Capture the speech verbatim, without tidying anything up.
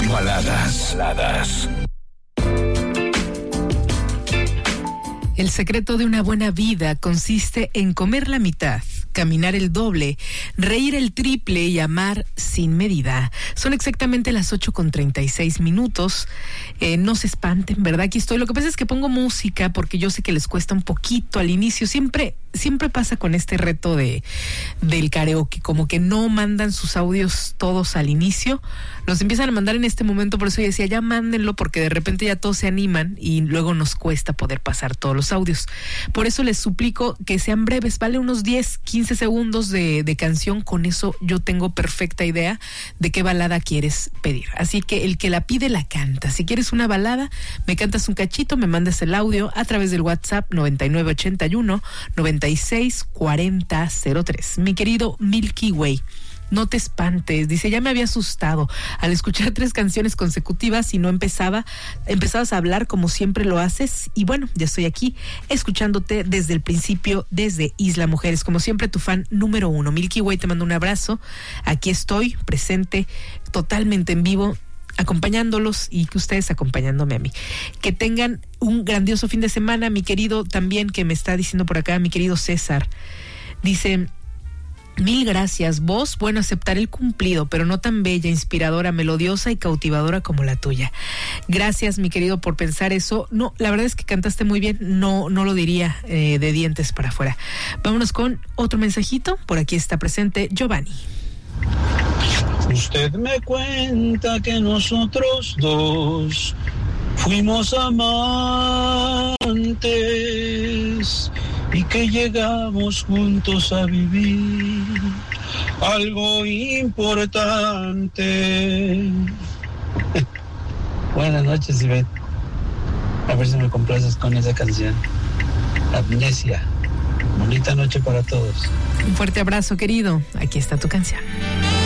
Baladas. Baladas. El secreto de una buena vida consiste en comer la mitad, caminar el doble, reír el triple y amar sin medida. Son exactamente las ocho con treinta y seis minutos. Eh, no se espanten, ¿verdad? Aquí estoy. Lo que pasa es que pongo música porque yo sé que les cuesta un poquito al inicio. Siempre, siempre pasa con este reto de del karaoke, como que no mandan sus audios todos al inicio. Los empiezan a mandar en este momento, por eso yo decía, ya mándenlo, porque de repente ya todos se animan y luego nos cuesta poder pasar todos los audios. Por eso les suplico que sean breves, vale unos diez, quince segundos de, de canción. Con eso yo tengo perfecta idea de qué balada quieres pedir. Así que el que la pide la canta. Si quieres una balada, me cantas un cachito, me mandas el audio a través del WhatsApp noventa y nueve ochenta y uno noventa y seis cuarenta cero tres. Mi querido Milky Way, no te espantes, dice, ya me había asustado al escuchar tres canciones consecutivas y no empezaba, empezabas a hablar como siempre lo haces, y bueno, ya estoy aquí escuchándote desde el principio, desde Isla Mujeres, como siempre tu fan número uno. Milky Way, te mando un abrazo, aquí estoy presente totalmente en vivo, acompañándolos y que ustedes acompañándome a mí. Que tengan un grandioso fin de semana. Mi querido también, que me está diciendo por acá, mi querido César, dice: mil gracias, voz, bueno, aceptar el cumplido, pero no tan bella, inspiradora, melodiosa y cautivadora como la tuya. Gracias, mi querido, por pensar eso. No, la verdad es que cantaste muy bien, no, no lo diría eh, de dientes para afuera. Vámonos con otro mensajito. Por aquí está presente Giovanni. Usted me cuenta que nosotros dos fuimos amantes y que llegamos juntos a vivir algo importante. Buenas noches, Ivette. A ver si me complaces con esa canción. Amnesia. Bonita noche para todos. Un fuerte abrazo, querido. Aquí está tu canción.